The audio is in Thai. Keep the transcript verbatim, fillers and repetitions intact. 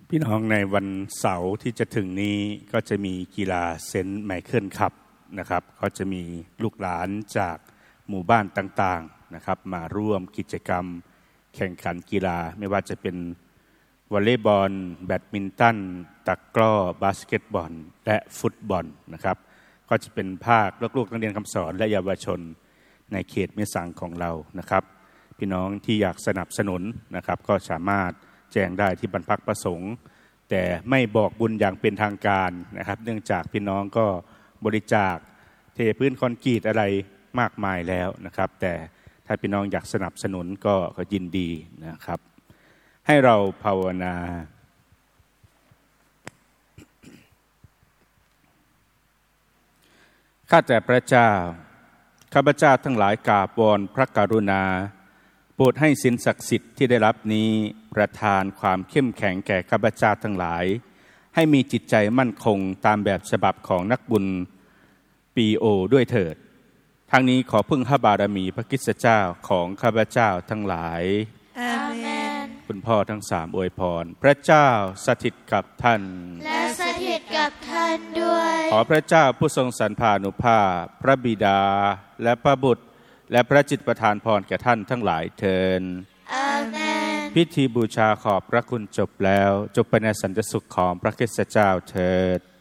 พี่น้องในวันเสาร์ที่จะถึงนี้ก็จะมีกีฬาเซนต์ไมเคิลคัพนะครับก็จะมีลูกหลานจากหมู่บ้านต่างๆนะครับมาร่วมกิจกรรมแข่งขันกีฬาไม่ว่าจะเป็นวอลเลย์บอลแบดมินตันตะกร้อบาสเกตบอลและฟุตบอลนะครับก็จะเป็นภาคลูกๆนักเรียนคำสอนและเยาวชนในเขตแม่สังของเรานะครับพี่น้องที่อยากสนับสนุนนะครับก็สามารถแจ้งได้ที่บรรพักประสงค์แต่ไม่บอกบุญอย่างเป็นทางการนะครับเนื่องจากพี่น้องก็บริจาคเทพื้นคอนกรีตอะไรมากมายแล้วนะครับแต่ถ้าพี่น้องอยากสนับสนุนก็ก็ยินดีนะครับให้เราภาวนาข้าแต่พระเจ้าข้าพเจ้าทั้งหลายกราบวอนพระกรุณาโปรดให้ศีลศักดิ์สิทธิ์ที่ได้รับนี้ประทานความเข้มแข็งแก่ข้าพเจ้าทั้งหลายให้มีจิตใจมั่นคงตามแบบฉบับของนักบุญปีโอด้วยเถิดทั้งนี้ขอพึ่งพระบารมีพระคริสตเจ้าของข้าพเจ้าทั้งหลายอาเมนคุณพ่อทั้งสามอวยพรพระเจ้าสถิตกับท่านและสถิตกับท่านด้วยขอพระเจ้าผู้ทรงสรรพานุภาพพระบิดาและพระบุตรและพระจิตประทานพรแก่ท่านทั้งหลายเทินอาเมนพิธีบูชาขอบพระคุณจบแล้วจบไปในสันติสุขของพระคริสตเจ้าเถิด